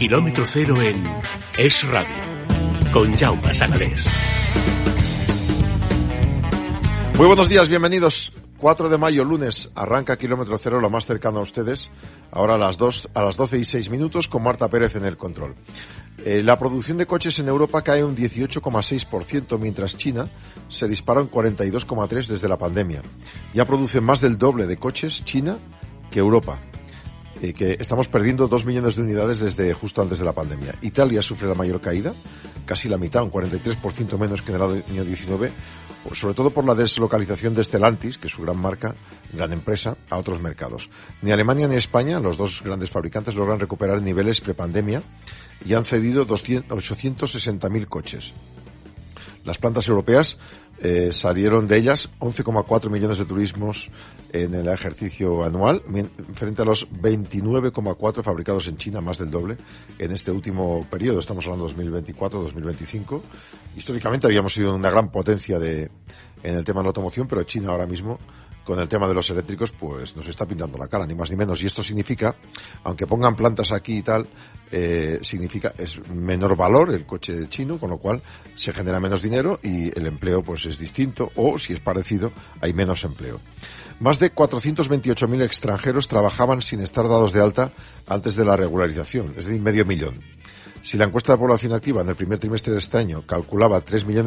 Kilómetro Cero en Es Radio, con Jaume Sagalés. Muy buenos días, bienvenidos. 4 de mayo, lunes, arranca Kilómetro Cero, lo más cercano a ustedes, ahora a las 12:06, con Marta Pérez en el control. La producción de coches en Europa cae un 18,6%, mientras China se dispara un 42,3% desde la pandemia. Ya produce más del doble de coches China que Europa, que estamos perdiendo 2 millones de unidades desde justo antes de la pandemia. Italia sufre la mayor caída, casi la mitad, un 43% menos que en el año 19, sobre todo por la deslocalización de Stellantis, que es su gran marca, gran empresa, a otros mercados. Ni Alemania ni España, los dos grandes fabricantes, logran recuperar niveles prepandemia y han cedido 860.000 coches. Las plantas europeas salieron de ellas 11,4 millones de turismos en el ejercicio anual, frente a los 29,4 fabricados en China, más del doble, en este último periodo. Estamos hablando de 2024-2025. Históricamente habíamos sido una gran potencia en el tema de la automoción, pero China ahora mismo, con el tema de los eléctricos, pues nos está pintando la cara, ni más ni menos. Y esto significa, aunque pongan plantas aquí y tal, significa es menor valor el coche chino, con lo cual se genera menos dinero y el empleo pues es distinto, o si es parecido, hay menos empleo. Más de 428.000 extranjeros trabajaban sin estar dados de alta antes de la regularización, es decir, 500.000. Si la encuesta de población activa en el primer trimestre de este año calculaba 3 millones